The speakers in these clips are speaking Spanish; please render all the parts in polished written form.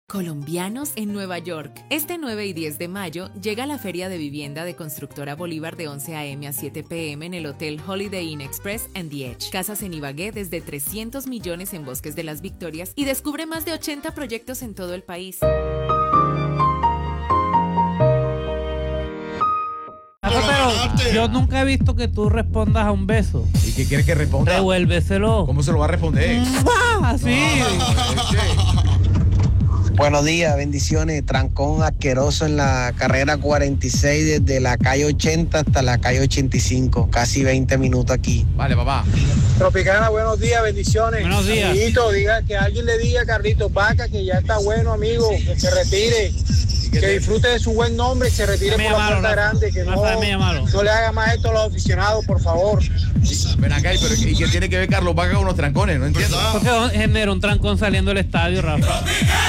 Colombianos en Nueva York. Este 9 y 10 de mayo llega la Feria de Vivienda de Constructora Bolívar de 11 a.m. a 7 p.m. en el Hotel Holiday Inn Express and The Edge. Casas en Ibagué desde 300 millones en Bosques de las Victorias y descubre más de 80 proyectos en todo el país. Pero yo nunca he visto que tú respondas a un beso. ¿Y qué quieres que responda? Devuélveselo. ¿Cómo se lo va a responder? Así. Buenos días, bendiciones. Trancón asqueroso en la carrera 46 desde la calle 80 hasta la calle 85. Casi 20 minutos aquí. Vale, papá. Tropicana, buenos días, bendiciones. Buenos días. Amiguito, que alguien le diga a Carlitos Vaca que ya está bueno, amigo, que se retire. Que disfrute de su buen nombre y se retire por la puerta grande, que no le haga más esto a los aficionados, por favor. Ven acá, pero ¿y qué tiene que ver Carlos Vaca con los trancones? No entiendo. Porque genera un trancón saliendo del estadio, Rafa.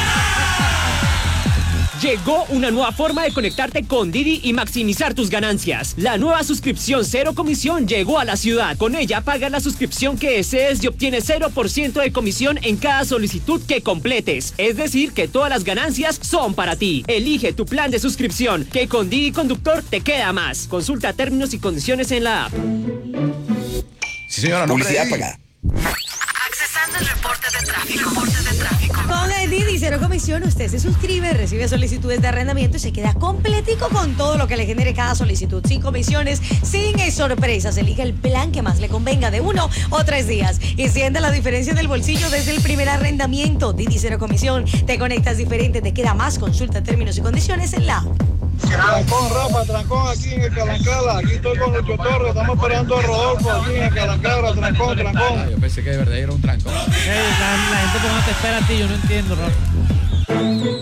Llegó una nueva forma de conectarte con Didi y maximizar tus ganancias. La nueva suscripción cero comisión llegó a la ciudad. Con ella pagas la suscripción que desees y obtienes 0% de comisión en cada solicitud que completes. Es decir, que todas las ganancias son para ti. Elige tu plan de suscripción, que con Didi Conductor te queda más. Consulta términos y condiciones en la app. Sí, señora, Publicidad pagada. Accesando el reporte de tráfico. Con el Didi Cero Comisión, usted se suscribe, recibe solicitudes de arrendamiento y se queda completico con todo lo que le genere cada solicitud. Sin comisiones, sin sorpresas. Elige el plan que más le convenga de 1 o 3 días. Y siente la diferencia en el bolsillo desde el primer arrendamiento. Didi Cero Comisión. Te conectas diferente, te queda más. Consulta términos y condiciones en la... Trancón, Rafa, trancón aquí en el Calancala. Aquí estoy con Lucho Torres, estamos esperando a Rodolfo aquí en el Calancala. Trancón. Yo pensé que de verdad era un trancón. La gente que no te espera a ti, yo no entiendo, Rafa.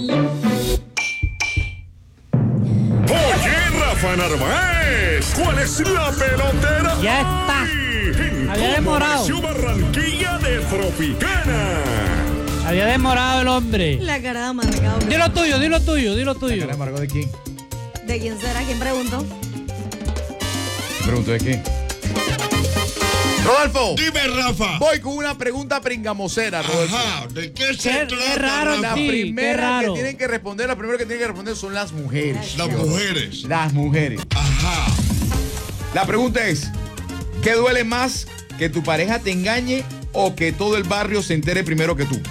Oye, Rafa Narváez, ¿cuál es la pelotera? Ya está. Había demorado. Barranquilla de Tropicana. Había demorado el hombre. La cara de amargado. Dilo tuyo. ¿La cara amargó de quién? ¿De quién será? ¿Quién preguntó? ¿Pregunto de qué? Rodolfo. Dime, Rafa. Voy con una pregunta pringamosera, Rodolfo. Ajá, ¿de qué se Qué trata? raro, La sí, primera qué que raro. tienen que responder, la primera que tienen que responder son las mujeres. Las mujeres. Las mujeres. Ajá. La pregunta es, ¿qué duele más, que tu pareja te engañe o que todo el barrio se entere primero que tú?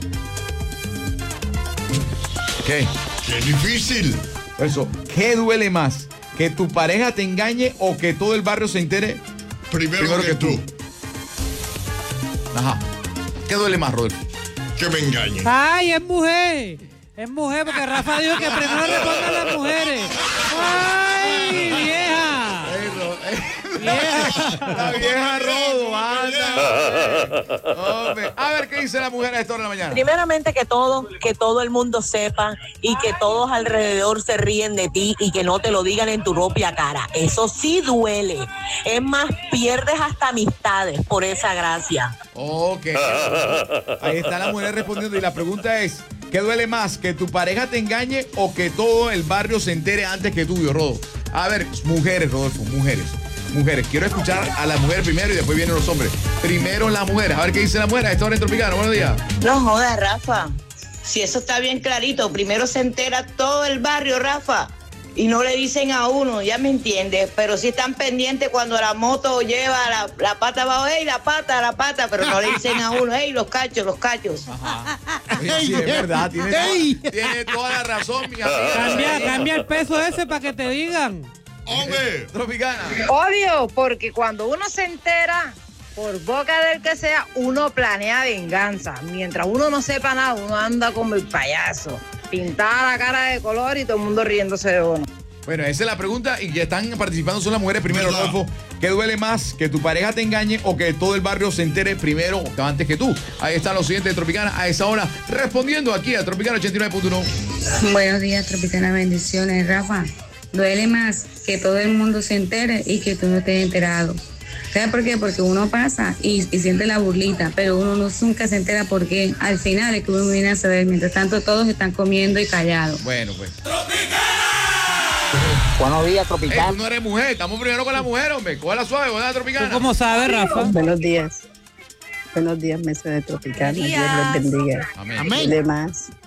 ¿Qué? Qué difícil. Eso, ¿qué duele más? ¿Que tu pareja te engañe o que todo el barrio se entere Primero que tú. Ajá. ¿Qué duele más, Rodolfo? Que me engañe. Ay, es mujer. Es mujer porque Rafa dijo que primero respondan las mujeres. Ay, vieja. La vieja Rodo, anda. Hombre. A ver, ¿qué dice la mujer a esta hora de la mañana? Primeramente que todo el mundo sepa y que todos alrededor se ríen de ti y que no te lo digan en tu propia cara. Eso sí duele. Es más, pierdes hasta amistades por esa gracia. Ok. Ahí está la mujer respondiendo y la pregunta es, ¿qué duele más, que tu pareja te engañe o que todo el barrio se entere antes que tú, Rodo? A ver, mujeres, Rodolfo, mujeres. Quiero escuchar a la mujer primero y después vienen los hombres. Primero las mujeres. A ver qué dice la mujer a esta hora en Tropicana. Buenos días. No jodas, Rafa. Si eso está bien clarito, primero se entera todo el barrio, Rafa. Y no le dicen a uno, ya me entiendes. Pero sí están pendientes cuando la moto lleva la pata abajo. ¡Ey, la pata! Pero no le dicen a uno, ¡ey, los cachos! Ajá. Oye, sí, es verdad. Tiene toda la razón, mi amiga. Cambia el peso ese para que te digan. ¡Hombre! Tropicana. Obvio, porque cuando uno se entera, por boca del que sea, uno planea venganza. Mientras uno no sepa nada, uno anda como el payaso. Pintada la cara de color y todo el mundo riéndose de uno. Bueno, esa es la pregunta y ya están participando son las mujeres primero, Rodolfo. ¿Qué duele más, que tu pareja te engañe o que todo el barrio se entere primero o antes que tú? Ahí están los siguientes de Tropicana a esa hora respondiendo aquí a Tropicana 89.1. Buenos días, Tropicana, bendiciones, Rafa. Duele más que todo el mundo se entere y que tú no estés enterado. ¿Sabes por qué? Porque uno pasa y siente la burlita, pero uno nunca se entera porque al final es que uno viene a saber. Mientras tanto, todos están comiendo y callados. Bueno, pues. Buenos días, Tropicana. Tú no eres mujer, estamos primero con la mujer, hombre. Cógela suave, buena Tropicana. ¿Tú cómo sabes, Rafa? Buenos días, meses de Tropicana. Dios les bendiga. Amén. Además,